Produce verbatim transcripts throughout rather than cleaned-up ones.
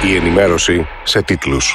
Η ενημέρωση σε τίτλους.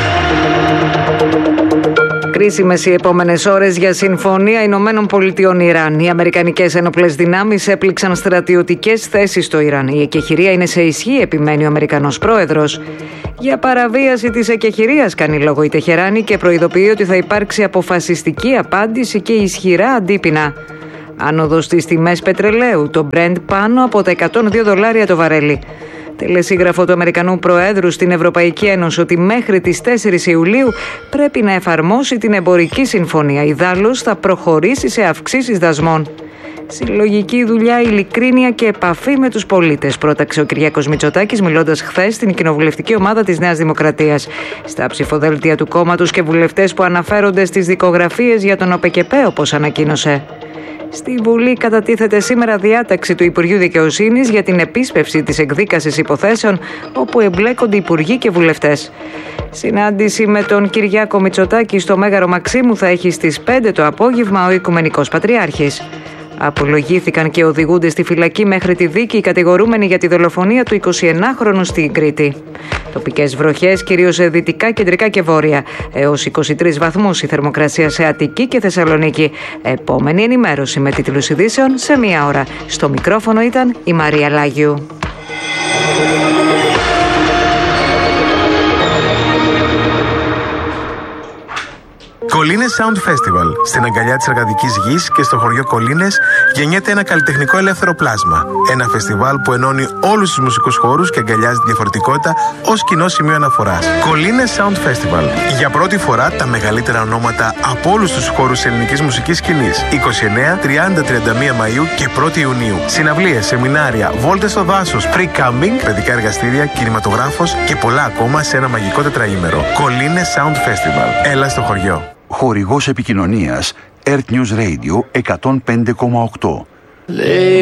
Κρίσιμες οι επόμενες ώρες για συμφωνία Ηνωμένων Πολιτειών Ιράν. Οι αμερικανικές ένοπλες δυνάμεις έπληξαν στρατιωτικές θέσεις στο Ιράν. Η εκεχηρία είναι σε ισχύ, επιμένει ο Αμερικανός πρόεδρος. Για παραβίαση της εκεχηρίας κάνει λόγο η Τεχεράνη και προειδοποιεί ότι θα υπάρξει αποφασιστική απάντηση και ισχυρά αντίπεινα. Άνοδος στις τιμές πετρελαίου, το Brent πάνω από τα εκατόν δύο δολάρια το βαρέλι. Τελεσίγραφο του Αμερικανού Προέδρου στην Ευρωπαϊκή Ένωση ότι μέχρι τις τέσσερις Ιουλίου πρέπει να εφαρμόσει την εμπορική συμφωνία. Ιδάλλως θα προχωρήσει σε αυξήσεις δασμών. Συλλογική δουλειά, ειλικρίνεια και επαφή με τους πολίτες, πρόταξε ο Κυριάκος Μητσοτάκης μιλώντας χθες στην κοινοβουλευτική ομάδα της Νέας Δημοκρατίας. Στα ψηφοδέλτια του κόμματος και βουλευτές που αναφέρονται στις δικογραφίες για τον ΟΠΕΚΕΠΕ, όπως ανακοίνωσε. Στη Βουλή κατατίθεται σήμερα διάταξη του Υπουργείου Δικαιοσύνης για την επίσπευση της εκδίκασης υποθέσεων όπου εμπλέκονται υπουργοί και βουλευτές. Συνάντηση με τον Κυριάκο Μητσοτάκη στο Μέγαρο Μαξίμου θα έχει στις πέντε το απόγευμα ο Οικουμενικός Πατριάρχης. Απολογήθηκαν και οδηγούνται στη φυλακή μέχρι τη δίκη οι κατηγορούμενοι για τη δολοφονία του εικοσιενάχρονου στην Κρήτη. Τοπικές βροχές, κυρίως σε δυτικά, κεντρικά και βόρεια. Έως είκοσι τρεις βαθμούς η θερμοκρασία σε Αττική και Θεσσαλονίκη. Επόμενη ενημέρωση με τίτλους ειδήσεων σε μία ώρα. Στο μικρόφωνο ήταν η Μαρία Λάγιου. Κολλήνες Sound Festival. Στην αγκαλιά της εργατικής γης και στο χωριό Κολλήνες γεννιέται ένα καλλιτεχνικό ελεύθερο πλάσμα. Ένα φεστιβάλ που ενώνει όλους τους μουσικούς χώρους και αγκαλιάζει τη διαφορετικότητα ως κοινό σημείο αναφοράς. Κολλήνες Sound Festival. Για πρώτη φορά τα μεγαλύτερα ονόματα από όλους τους χώρους ελληνικής μουσικής σκηνής. είκοσι εννέα, τριάντα, τριάντα μία Μαΐου και πρώτη Ιουνίου. Συναυλίες, σεμινάρια, βόλτες στο δάσος, pre-camping, παιδικά εργαστήρια, κινηματογράφος και πολλά ακόμα σε ένα μαγικό τετραήμερο. Κολλήνες Sound Festival. Έλα στο χωριό. Χορηγός επικοινωνίας Earth News Radio εκατόν πέντε κόμμα οκτώ.